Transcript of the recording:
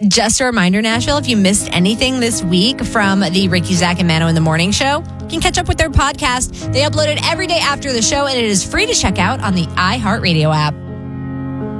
Just a reminder, Nashville, if you missed anything this week from the Ricky, Zach, and Mano in the Morning Show, you can catch up with their podcast. They upload it every day after the show, and it is free to check out on the iHeartRadio app.